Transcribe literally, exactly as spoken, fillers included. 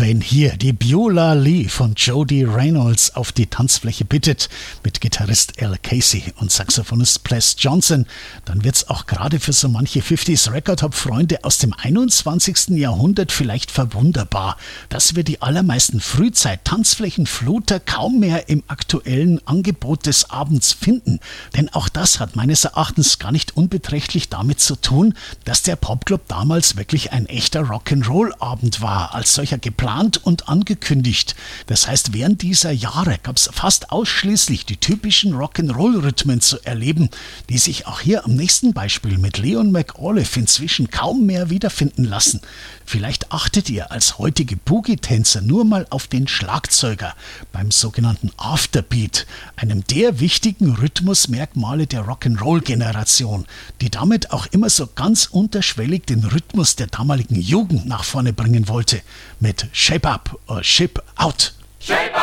wenn hier die Beulah Lee von Jody Reynolds auf die Tanzfläche bittet, mit Gitarrist Al Casey und Saxophonist Ples Johnson, dann wird's auch gerade für so manche fünfziger Record-Hop-Freunde aus dem einundzwanzigsten Jahrhundert vielleicht verwunderbar, dass wir die allermeisten Frühzeit-Tanzflächenfluter kaum mehr im aktuellen Angebot des Abends finden. Denn auch das hat meines Erachtens gar nicht unbeträchtlich damit zu tun, dass der Popclub damals wirklich ein echter Rock'n'Roll-Abend war, als solcher geplant und angekündigt. Das heißt, während dieser Jahre gab es fast ausschließlich die typischen Rock'n'Roll-Rhythmen zu erleben, die sich auch hier am nächsten Beispiel mit Leon McAuliffe inzwischen kaum mehr wiederfinden lassen. Vielleicht achtet ihr als heutige Boogie-Tänzer nur mal auf den Schlagzeuger beim sogenannten Afterbeat, einem der wichtigen Rhythmusmerkmale der Rock'n'Roll-Generation, die damit auch immer so ganz unterschwellig den Rhythmus der damaligen Jugend nach vorne bringen wollte, mit Shape Up or Ship Out. Shape up!